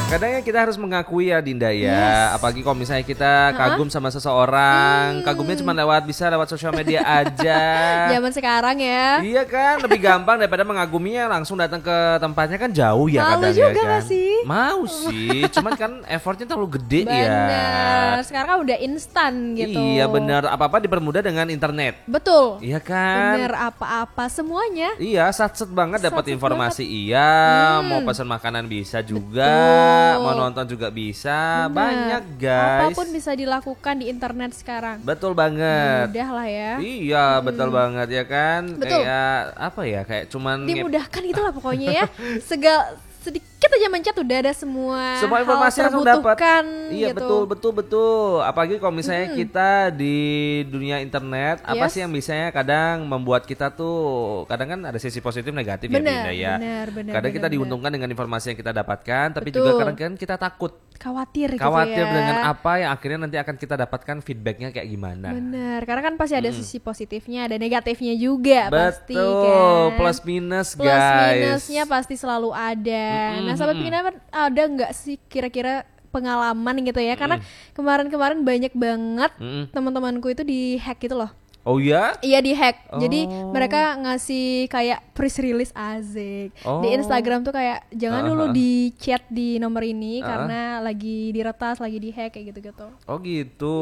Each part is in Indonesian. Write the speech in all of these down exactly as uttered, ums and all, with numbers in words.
Kadang ya kita harus mengakui ya Dinda ya, Yes. apalagi kalau misalnya kita kagum sama seseorang, Hmm. kagumnya cuma lewat bisa lewat sosial media aja. Zaman sekarang ya. Iya kan, lebih gampang daripada mengaguminya langsung datang ke tempatnya kan jauh ya Malu kadang juga ya kan. gak sih? Mau sih, cuman kan effortnya terlalu gede ya. Bener. Sekarang kan udah instan gitu. Iya benar, apa-apa dipermudah dengan internet. Betul. Iya kan? Bener, apa-apa semuanya. Iya, satset banget dapat Satset informasi. Iya, Hmm. mau pesan makanan bisa juga, Betul. mau nonton juga bisa. Bener. Banyak guys. Apapun bisa dilakukan di internet sekarang. Betul banget. Mudah lah ya. Iya, betul banget ya kan. Betul. Kayak apa ya? Kayak cuman ngep- Dimudahkan itulah pokoknya ya. Segala sedikit aja mencet udah ada semua semua informasi hal langsung dapat. terbutuhkan Iya, gitu. betul betul betul. Apalagi kalau misalnya kita di dunia internet, apa Yes. sih yang biasanya kadang membuat kita tuh kadang kan ada sisi positif negatif ya Benar, Dinda ya. benar, benar, Kadang kita benar, diuntungkan dengan informasi yang kita dapatkan, tapi Betul. juga kadang kan kita takut. Khawatir, Khawatir gitu ya. dengan apa yang akhirnya nanti akan kita dapatkan feedbacknya kayak gimana. Bener, karena kan pasti ada sisi positifnya, ada negatifnya juga pasti Betul, kan. plus minus Plus guys. minusnya pasti selalu ada. Mm-mm, Nah, sahabat mm-mm. pendengar ada nggak sih kira-kira pengalaman gitu ya? Karena kemarin-kemarin banyak banget Mm-mm. teman-temanku itu di hack gitu loh. Oh ya? Iya di hack. Jadi Oh. mereka ngasih kayak press release Azik Oh. di Instagram tuh kayak jangan dulu Uh-huh. di chat di nomor ini Uh-huh. karena lagi diretas, lagi di hack kayak gitu-gitu. Oh gitu.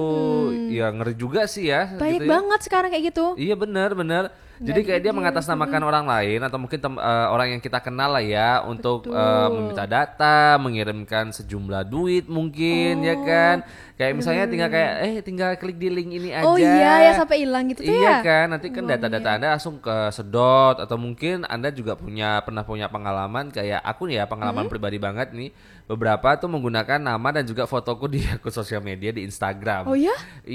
Ya ngeri juga sih ya. Banyak gitu ya. banget sekarang kayak gitu. Iya benar benar. Jadi kayak dia mengatasnamakan orang lain atau mungkin tem- eh, orang yang kita kenal lah ya untuk Betul. eh, meminta data, mengirimkan sejumlah duit mungkin ya kan. Kayak misalnya tinggal kayak eh tinggal klik di link ini aja. Oh iya ya sampai hilang gitu tuh Iya ya. kan, nanti kan data-data Anda langsung ke sedot atau mungkin Anda juga punya pernah punya pengalaman kayak aku nih ya, pengalaman pribadi banget nih. Beberapa tuh menggunakan nama dan juga fotoku di akun sosial media di Instagram. Oh ya?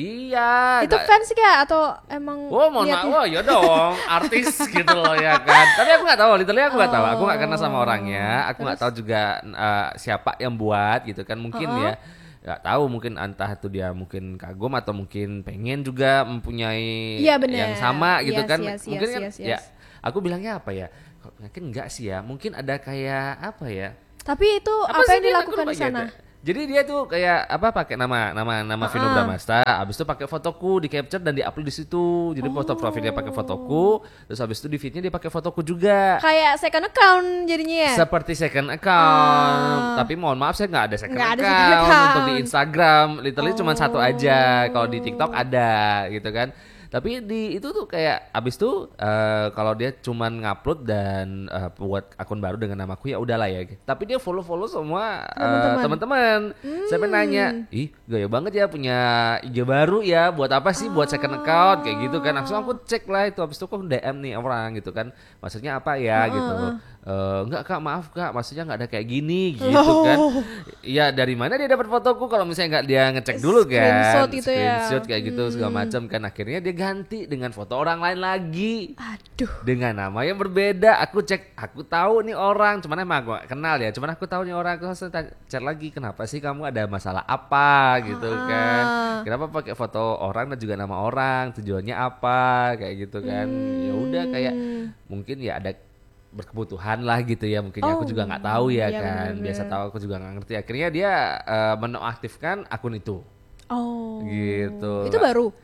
Iya. Itu nggak- fans kah atau emang Oh mohon maaf, niatnya? oh ya dong, artis gitu loh ya kan. Tapi aku nggak tahu, literally aku nggak tahu. Aku nggak kenal sama orangnya. Aku nggak tahu juga eh, siapa yang buat gitu kan. Mungkin Uh-uh. ya nggak tahu. Mungkin entah itu dia mungkin kagum atau mungkin pengen juga mempunyai Iya, bener. yang sama gitu Yes, kan. yes, Mungkin yes, kan yes, ya. yes. Aku bilangnya apa ya? Kok mungkin enggak sih ya. Mungkin ada kayak apa ya? Tapi itu apa, sih yang dia? Aku dilakukan lupa di sana? ya. Jadi dia tuh kayak apa pakai nama nama nama Vino Uh-uh. Bramasta, habis itu pakai fotoku di capture dan diupload di situ. Jadi foto profilnya pakai fotoku, terus habis itu di feednya dia pakai fotoku juga. Kayak second account jadinya ya? Seperti second account, Ah. tapi mohon maaf saya nggak ada second Nggak ada account, second account. untuk di Instagram, literally cuma satu aja. Kalau di Oh. TikTok ada gitu kan. Tapi di itu tuh kayak abis tuh eh, kalau dia cuman ngupload dan eh, buat akun baru dengan namaku ya udahlah ya. Tapi dia follow-follow semua eh, Teman-teman. teman-teman. Saya pengen nanya, ih gaya banget ya punya I G baru ya. Buat apa sih? Buat second account kayak gitu kan. Langsung aku cek lah itu. Abis itu aku D M nih orang gitu kan. Maksudnya apa ya gitu. Eh, enggak kak maaf kak, maksudnya nggak ada kayak gini gitu kan. Ya dari mana dia dapat fotoku kalau misalnya nggak dia ngecek dulu kan. Screenshot itu ya. Screenshot kayak gitu segala macam kan. Akhirnya dia ganti dengan foto orang lain lagi Aduh. dengan nama yang berbeda. Aku cek, aku tahu nih orang, cuman emang aku gak kenal ya. Cuman aku tahu nih orang, aku langsung tanya- chat lagi, kenapa sih kamu ada masalah apa gitu kan? Kenapa pakai foto orang dan juga nama orang? Tujuannya apa? Kayak gitu kan? Ya udah kayak mungkin ya ada berkebutuhan lah gitu ya. Mungkin ya aku Oh, juga nggak tahu ya iya, kan. bener-bener. Biasa tahu aku juga nggak ngerti. Akhirnya dia eh, menonaktifkan akun itu. Oh. Gitu. Itu baru.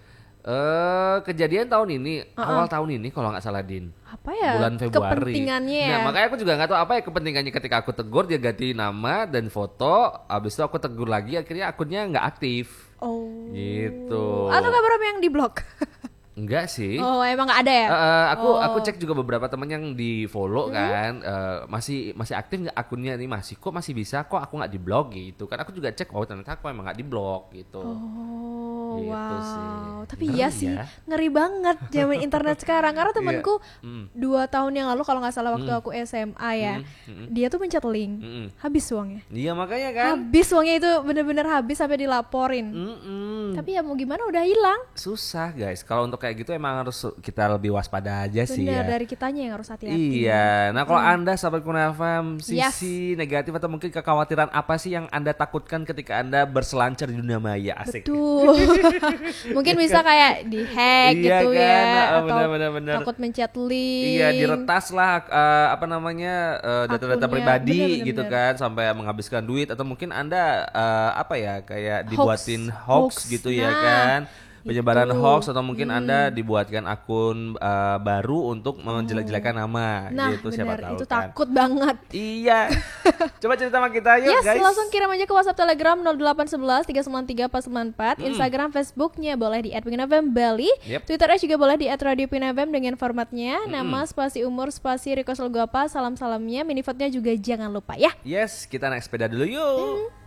Eh kejadian tahun ini, awal tahun ini kalau nggak salah Din. Apa ya? Bulan Februari. Kepentingannya ya. Nah, makanya aku juga nggak tahu apa ya kepentingannya ketika aku tegur dia ganti nama dan foto, habis itu aku tegur lagi akhirnya akunnya nggak aktif. Oh. Gitu. Atau kabar apa yang di-block? Enggak sih. Oh, emang nggak ada ya? Eh, eh, aku Oh. aku cek juga beberapa teman yang di follow kan eh, masih masih aktif nggak akunnya nih masih kok masih bisa kok aku nggak di blok gitu kan aku juga cek oh ternyata aku emang nggak di blok gitu. Oh, Gitu wow. sih. Tapi Ngeri iya ya. sih, ngeri banget zaman internet sekarang. Karena temanku Mm. dua tahun yang lalu kalau nggak salah waktu Mm. aku S M A ya, Mm, mm, dia tuh mencet link, Mm-mm. habis uangnya. Iya makanya kan. Habis uangnya itu bener-bener habis sampai dilaporin. Mm-mm. Tapi ya mau gimana udah hilang. Susah guys kalau untuk kayak kayak gitu emang harus kita lebih waspada aja sih Bener, ya. dari kitanya yang harus hati-hati. Iya, nah kalau Hmm. Anda sahabat Kuna F M, sisi negatif atau mungkin kekhawatiran apa sih yang Anda takutkan ketika Anda berselancar di dunia maya? Asik. Betul. Mungkin bisa kayak di-hack Iya gitu kan, ya, ah, atau benar, benar, benar. takut mencet link. Iya, diretas lah eh, apa namanya eh, data-data Akunnya, pribadi bener, bener, gitu bener. kan sampai menghabiskan duit atau mungkin Anda eh, apa ya kayak Hoax. dibuatin hoax, Hoax. gitu ya Nah, kan. Penyebaran itu. hoax atau mungkin Hmm. Anda dibuatkan akun eh, baru untuk menjelek-jelekan nama Nah, gitu siapa benar, tahu itu kan. takut banget. Iya. Coba cerita sama kita yuk Yes, guys. langsung kirim aja ke WhatsApp Telegram nol delapan satu satu tiga sembilan tiga empat sembilan empat, Hmm. Instagram, Facebooknya boleh di at pinfm bali, Yep. Twitternya juga boleh di at radio pinfm dengan formatnya nama, spasi umur, spasi request logo apa, salam-salamnya, minivote-nya juga jangan lupa ya. Yes, kita naik sepeda dulu yuk.